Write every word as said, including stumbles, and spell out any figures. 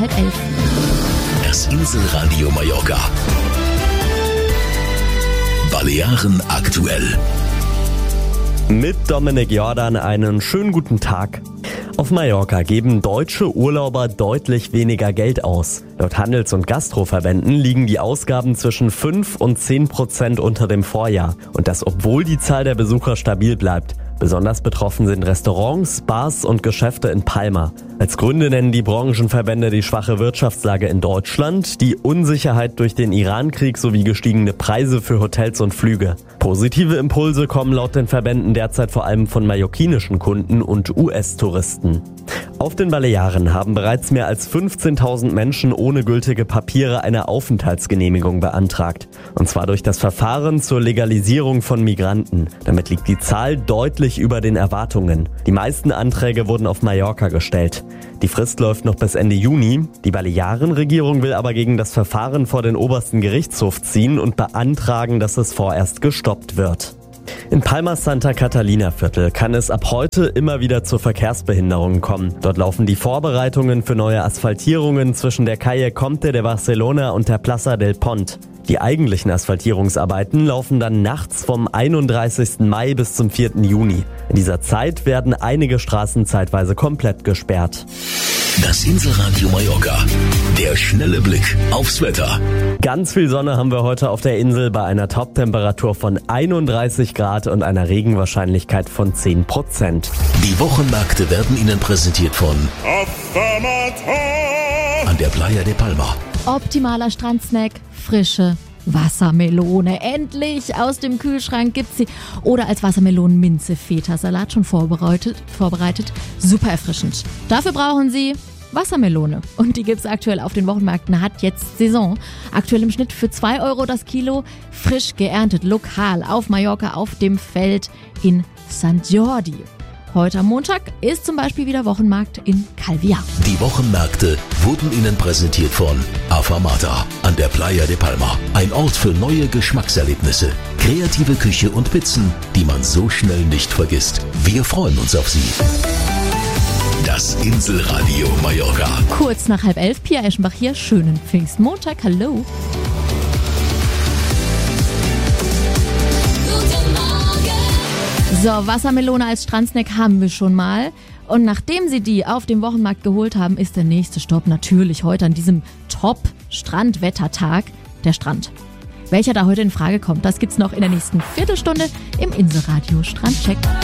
halb elf. Das Inselradio Mallorca. Balearen aktuell. Mit Dominik Jordan einen schönen guten Tag. Auf Mallorca geben deutsche Urlauber deutlich weniger Geld aus. Laut Handels- und Gastroverbänden liegen die Ausgaben zwischen fünf und zehn Prozent unter dem Vorjahr. Und das, obwohl die Zahl der Besucher stabil bleibt. Besonders betroffen sind Restaurants, Bars und Geschäfte in Palma. Als Gründe nennen die Branchenverbände die schwache Wirtschaftslage in Deutschland, die Unsicherheit durch den Irankrieg sowie gestiegene Preise für Hotels und Flüge. Positive Impulse kommen laut den Verbänden derzeit vor allem von mallorquinischen Kunden und U S-Touristen. Auf den Balearen haben bereits mehr als fünfzehntausend Menschen ohne gültige Papiere eine Aufenthaltsgenehmigung beantragt. Und zwar durch das Verfahren zur Legalisierung von Migranten. Damit liegt die Zahl deutlich über den Erwartungen. Die meisten Anträge wurden auf Mallorca gestellt. Die Frist läuft noch bis Ende Juni. Die Balearenregierung will aber gegen das Verfahren vor den obersten Gerichtshof ziehen und beantragen, dass es vorerst gestoppt wird. In Palmas Santa Catalina Viertel kann es ab heute immer wieder zu Verkehrsbehinderungen kommen. Dort laufen die Vorbereitungen für neue Asphaltierungen zwischen der Calle Comte de Barcelona und der Plaza del Pont. Die eigentlichen Asphaltierungsarbeiten laufen dann nachts vom einunddreißigsten Mai bis zum vierten Juni. In dieser Zeit werden einige Straßen zeitweise komplett gesperrt. Das Inselradio Mallorca. Der schnelle Blick aufs Wetter. Ganz viel Sonne haben wir heute auf der Insel bei einer Toptemperatur von einunddreißig Grad und einer Regenwahrscheinlichkeit von zehn Prozent. Die Wochenmärkte werden Ihnen präsentiert von an der Playa de Palma. Optimaler Strandsnack, frische Wassermelone. Endlich aus dem Kühlschrank gibt's sie. Oder als Wassermelonen-Minze-Feta-Salat schon vorbereitet, vorbereitet. Super erfrischend. Dafür brauchen Sie Wassermelone. Und die gibt's aktuell auf den Wochenmärkten, hat jetzt Saison. Aktuell im Schnitt für zwei Euro das Kilo. Frisch geerntet, lokal auf Mallorca auf dem Feld in Sant Jordi. Heute am Montag ist zum Beispiel wieder Wochenmarkt in Calvià. Die Wochenmärkte wurden Ihnen präsentiert von Afamata an der Playa de Palma. Ein Ort für neue Geschmackserlebnisse. Kreative Küche und Pizzen, die man so schnell nicht vergisst. Wir freuen uns auf Sie. Das Inselradio Mallorca. Kurz nach halb elf, Pia Eschenbach hier. Schönen Pfingstmontag. Hallo. So, Wassermelone als Strandsnack haben wir schon mal. Und nachdem Sie die auf dem Wochenmarkt geholt haben, ist der nächste Stopp natürlich heute an diesem Top-Strandwettertag der Strand. Welcher da heute in Frage kommt, das gibt's noch in der nächsten Viertelstunde im Inselradio Strandcheck.